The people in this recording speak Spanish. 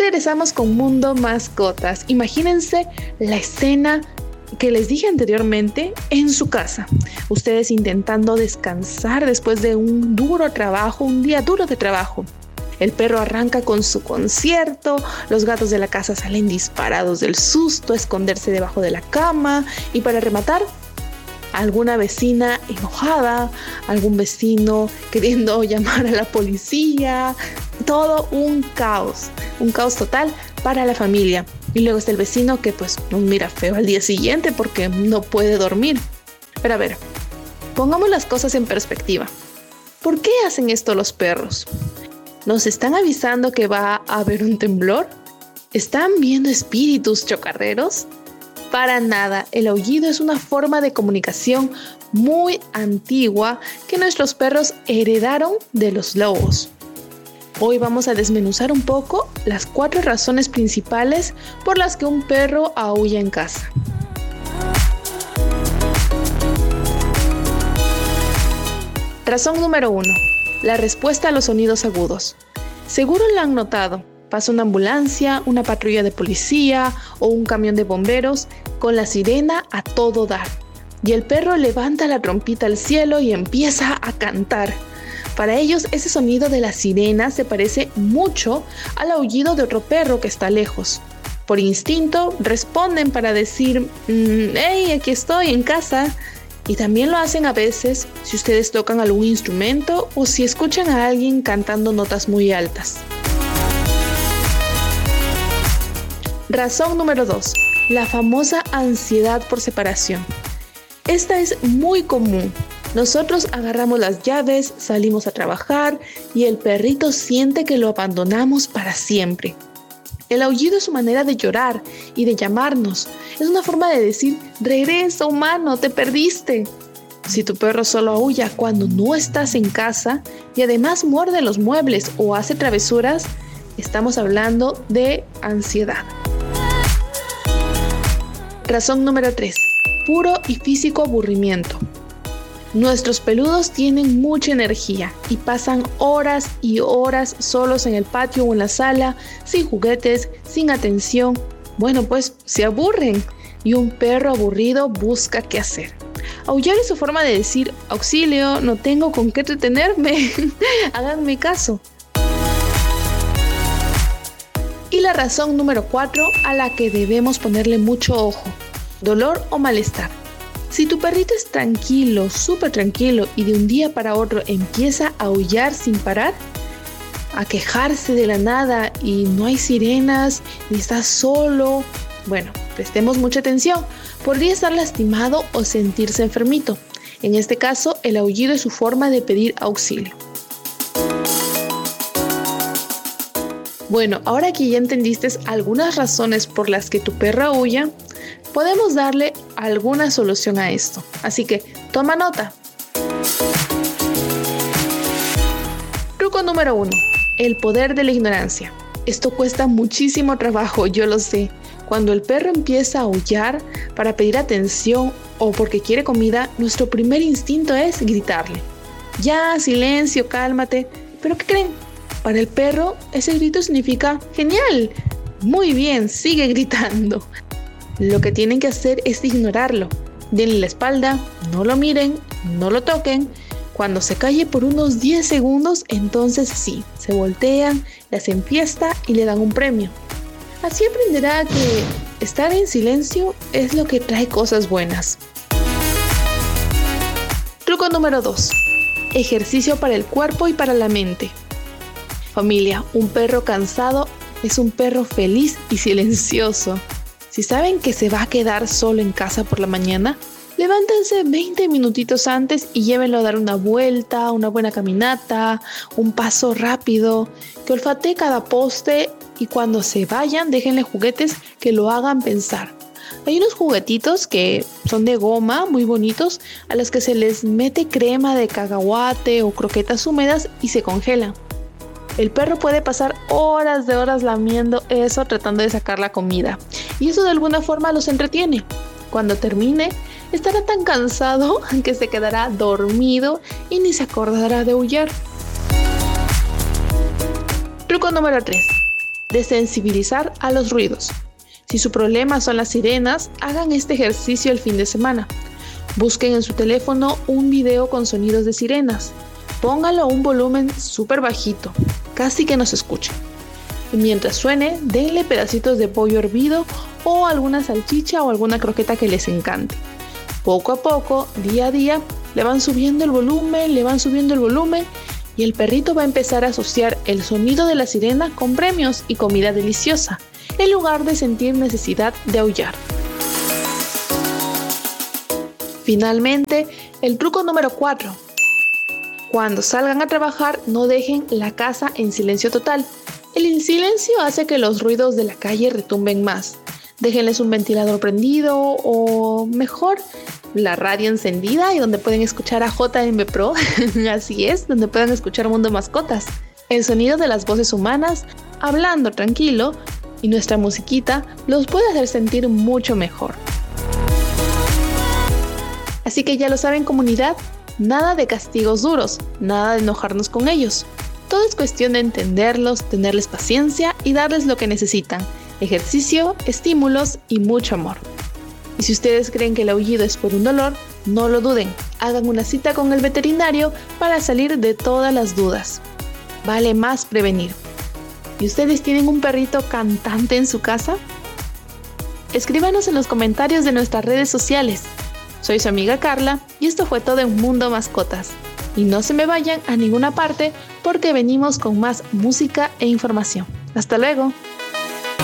regresamos con Mundo Mascotas. Imagínense la escena que les dije anteriormente en su casa. Ustedes intentando descansar después de un día duro de trabajo. El perro arranca con su concierto, los gatos de la casa salen disparados del susto a esconderse debajo de la cama y para rematar, alguna vecina enojada, algún vecino queriendo llamar a la policía, todo un caos total para la familia. Y luego está el vecino que pues nos mira feo al día siguiente porque no puede dormir. Pero a ver, pongamos las cosas en perspectiva. ¿Por qué hacen esto los perros? ¿Nos están avisando que va a haber un temblor? ¿Están viendo espíritus chocarreros? Para nada, el aullido es una forma de comunicación muy antigua que nuestros perros heredaron de los lobos. Hoy vamos a desmenuzar un poco las 4 razones principales por las que un perro aúlla en casa. Razón número 1. La respuesta a los sonidos agudos. Seguro lo han notado. Pasa una ambulancia, una patrulla de policía o un camión de bomberos con la sirena a todo dar. Y el perro levanta la trompita al cielo y empieza a cantar. Para ellos ese sonido de la sirena se parece mucho al aullido de otro perro que está lejos. Por instinto responden para decir, hey, aquí estoy en casa. Y también lo hacen a veces si ustedes tocan algún instrumento o si escuchan a alguien cantando notas muy altas. Razón número 2. La famosa ansiedad por separación. Esta es muy común. Nosotros agarramos las llaves, salimos a trabajar y el perrito siente que lo abandonamos para siempre. El aullido es su manera de llorar y de llamarnos. Es una forma de decir, regresa humano, te perdiste. Si tu perro solo aúlla cuando no estás en casa y además muerde los muebles o hace travesuras, estamos hablando de ansiedad. Razón número 3. Puro y físico aburrimiento. Nuestros peludos tienen mucha energía y pasan horas y horas solos en el patio o en la sala, sin juguetes, sin atención. Bueno, pues se aburren y un perro aburrido busca qué hacer. Aullar es su forma de decir, auxilio, no tengo con qué entretenerme, háganme caso. Y la razón número 4 a la que debemos ponerle mucho ojo, dolor o malestar. Si tu perrito es tranquilo, súper tranquilo y de un día para otro empieza a aullar sin parar, a quejarse de la nada y no hay sirenas, ni está solo, bueno, prestemos mucha atención, podría estar lastimado o sentirse enfermito. En este caso, el aullido es su forma de pedir auxilio. Bueno, ahora que ya entendiste algunas razones por las que tu perro aúlla, podemos darle alguna solución a esto. Así que toma nota. Truco número 1. El poder de la ignorancia. Esto cuesta muchísimo trabajo, yo lo sé. Cuando el perro empieza a aullar para pedir atención o porque quiere comida, nuestro primer instinto es gritarle. Ya, silencio, cálmate. ¿Pero qué creen? Para el perro, ese grito significa ¡genial! Muy bien, sigue gritando. Lo que tienen que hacer es ignorarlo. Denle la espalda, no lo miren, no lo toquen. Cuando se calle por unos 10 segundos, entonces sí, se voltean, le hacen fiesta y le dan un premio. Así aprenderá que estar en silencio es lo que trae cosas buenas. Truco número 2. Ejercicio para el cuerpo y para la mente. Familia, un perro cansado es un perro feliz y silencioso. Si saben que se va a quedar solo en casa por la mañana, levántense 20 minutitos antes y llévenlo a dar una vuelta, una buena caminata, un paso rápido, que olfatee cada poste y cuando se vayan déjenle juguetes que lo hagan pensar. Hay unos juguetitos que son de goma muy bonitos a los que se les mete crema de cacahuate o croquetas húmedas y se congelan. El perro puede pasar horas de horas lamiendo eso tratando de sacar la comida y eso de alguna forma los entretiene. Cuando termine, estará tan cansado que se quedará dormido y ni se acordará de aullar. Truco número 3. desensibilizar a los ruidos. Si su problema son las sirenas, hagan este ejercicio el fin de semana. Busquen en su teléfono un video con sonidos de sirenas. Póngalo a un volumen súper bajito, casi que no se escuche. Y mientras suene, denle pedacitos de pollo hervido o alguna salchicha o alguna croqueta que les encante. Poco a poco, día a día, le van subiendo el volumen y el perrito va a empezar a asociar el sonido de la sirena con premios y comida deliciosa, en lugar de sentir necesidad de aullar. Finalmente, el truco número 4. Cuando salgan a trabajar, no dejen la casa en silencio total. El silencio hace que los ruidos de la calle retumben más. Déjenles un ventilador prendido o mejor la radio encendida y donde pueden escuchar a JM Pro, así es, donde pueden escuchar Mundo Mascotas. El sonido de las voces humanas, hablando tranquilo, y nuestra musiquita los puede hacer sentir mucho mejor. Así que ya lo saben, comunidad, nada de castigos duros, nada de enojarnos con ellos. Todo es cuestión de entenderlos, tenerles paciencia y darles lo que necesitan: ejercicio, estímulos y mucho amor. Y si ustedes creen que el aullido es por un dolor, no lo duden, hagan una cita con el veterinario para salir de todas las dudas. Vale más prevenir. ¿Y ustedes tienen un perrito cantante en su casa? Escríbanos en los comentarios de nuestras redes sociales. Soy su amiga Carla y esto fue todo en Mundo Mascotas. Y no se me vayan a ninguna parte porque venimos con más música e información. ¡Hasta luego!